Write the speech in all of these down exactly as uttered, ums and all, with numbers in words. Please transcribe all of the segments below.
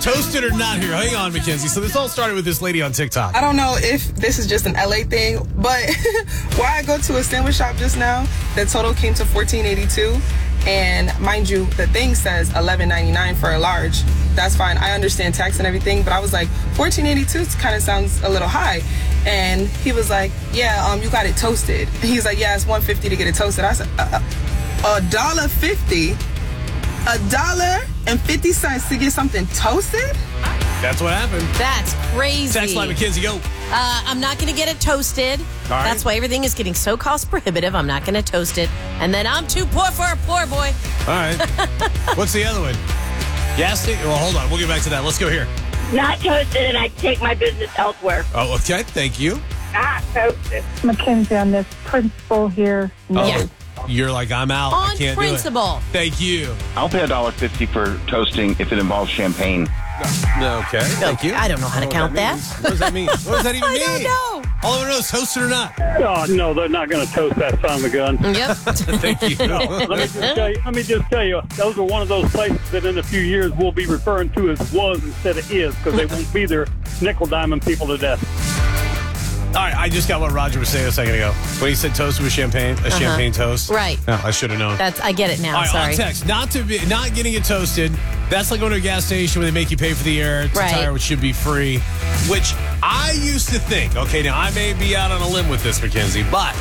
toasted or not here? Hang on, Mackenzie. So this all started with this lady on TikTok. I don't know if this is just an L A thing, but why I go to a sandwich shop just now, the total came to fourteen eighty-two. And mind you, the thing says eleven ninety-nine for a large. That's fine. I understand tax and everything, but I was like, fourteen eighty-two kind of sounds a little high. And he was like, yeah, um, you got it toasted. He's like, yeah, it's one fifty to get it toasted. I said, a dollar fifty, a dollar and fifty cents to get something toasted. That's what happened. That's crazy. Text line, Mackenzie, go. Uh, I'm not going to get it toasted. All right. That's why everything is getting so cost prohibitive. I'm not going to toast it. And then I'm too poor for a poor boy. All right. What's the other one? Gas station? Well, hold on. We'll get back to that. Let's go here. Not toasted, and I take my business elsewhere. Oh, okay. Thank you. Not toasted. Mackenzie on this principle here. Oh, Yeah. You're like, I'm out. I On can't principle. do it. Thank you. I'll pay a dollar fifty for toasting if it involves champagne. Okay. Thank you. I don't know how to count that. What does that mean? What does that even I mean? don't know. All I want to know is toasted or not. Oh, no, they're not going to toast that son of a gun. Yep. Thank you. Let me, just tell you, let me just tell you, those are one of those places that in a few years we'll be referring to as was instead of is, because they won't be there nickel diming people to death. All right, I just got what Roger was saying a second ago. When he said toast with champagne, a champagne toast. Right. No, I should have known. That's I get it now. All right, Sorry. on text, not to be, not getting it toasted. That's like going to a gas station where they make you pay for the air to Right. tire, which should be free. Which I used to think. Okay, now I may be out on a limb with this, Mackenzie, but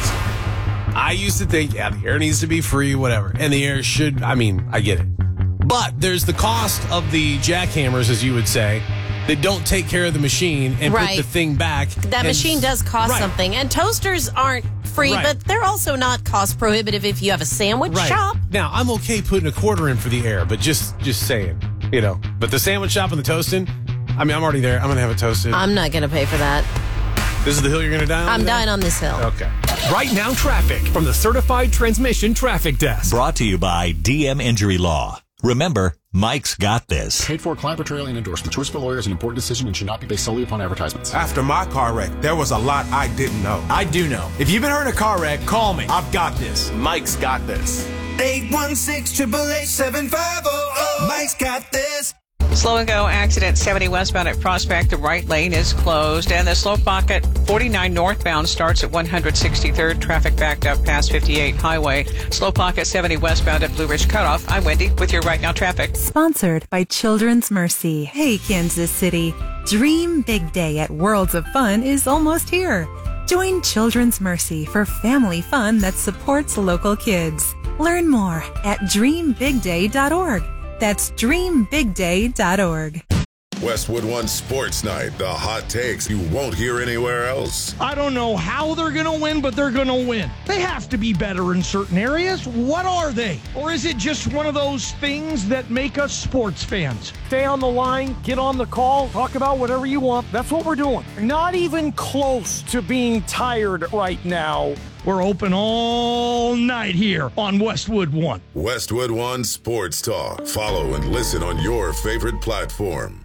I used to think, yeah, the air needs to be free, whatever, and the air should. I mean, I get it, but there's the cost of the jackhammers, as you would say, that don't take care of the machine and Right. put the thing back. That and- machine does cost Right. something. And toasters aren't free, Right. but they're also not cost prohibitive if you have a sandwich Right. shop. Now, I'm okay putting a quarter in for the air, but just just saying, you know. But the sandwich shop and the toasting, I mean, I'm already there. I'm going to have it toasted. I'm not going to pay for that. This is the hill you're going to die on? I'm today? dying on this hill. Okay. Right now, traffic from the Certified Transmission Traffic Desk. Brought to you by D M Injury Law. Remember, Mike's got this. Paid for client portrayal and endorsement. Choice for lawyer is an important decision and should not be based solely upon advertisements. After my car wreck, there was a lot I didn't know. I do know. If you've been hurt in a car wreck, call me. I've got this. Mike's got this. eight one six, eight eight eight, seven five zero zero. Mike's got this. Slow and go accident seventy westbound at Prospect. The right lane is closed. And the slow pocket forty-nine northbound starts at one hundred sixty-third. Traffic backed up past fifty-eight highway. Slow pocket seventy westbound at Blue Ridge Cutoff. I'm Wendy with your Right Now traffic. Sponsored by Children's Mercy. Hey, Kansas City. Dream Big Day at Worlds of Fun is almost here. Join Children's Mercy for family fun that supports local kids. Learn more at dream big day dot org. That's dream big day dot org. Westwood One Sports Night, the hot takes you won't hear anywhere else. I don't know how they're going to win, but they're going to win. They have to be better in certain areas. What are they? Or is it just one of those things that make us sports fans? Stay on the line, get on the call, talk about whatever you want. That's what we're doing. Not even close to being tired right now. We're open all night here on Westwood One. Westwood One Sports Talk. Follow and listen on your favorite platform.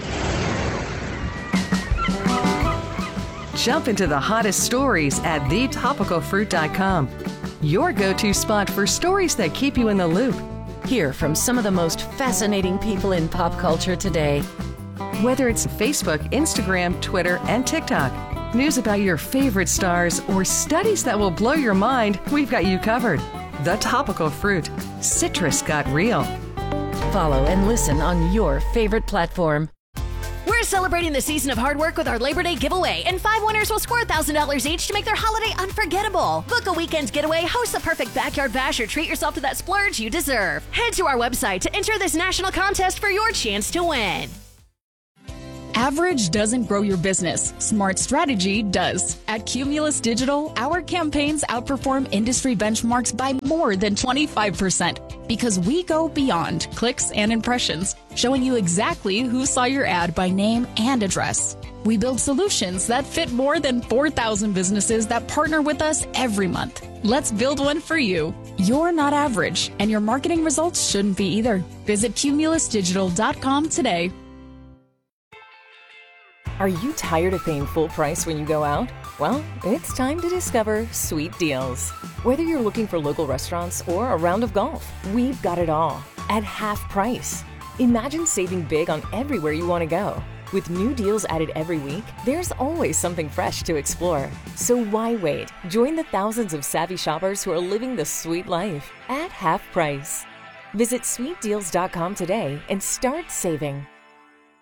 Jump into the hottest stories at the topical fruit dot com. Your go-to spot for stories that keep you in the loop. Hear from some of the most fascinating people in pop culture today. Whether it's Facebook, Instagram, Twitter, and TikTok, news about your favorite stars, or studies that will blow your mind, we've got you covered. The Topical Fruit. Citrus got real. Follow and listen on your favorite platform. We're celebrating the season of hard work with our Labor Day giveaway, and five winners will score one thousand dollars each to make their holiday unforgettable. Book a weekend getaway, host the perfect backyard bash, or treat yourself to that splurge you deserve. Head to our website to enter this national contest for your chance to win. Average doesn't grow your business. Smart strategy does. At Cumulus Digital, our campaigns outperform industry benchmarks by more than twenty-five percent because we go beyond clicks and impressions, showing you exactly who saw your ad by name and address. We build solutions that fit more than four thousand businesses that partner with us every month. Let's build one for you. You're not average, and your marketing results shouldn't be either. Visit cumulus digital dot com today. Are you tired of paying full price when you go out? Well, it's time to discover Sweet Deals. Whether you're looking for local restaurants or a round of golf, we've got it all at half price. Imagine saving big on everywhere you want to go. With new deals added every week, there's always something fresh to explore. So why wait? Join the thousands of savvy shoppers who are living the sweet life at half price. Visit sweet deals dot com today and start saving.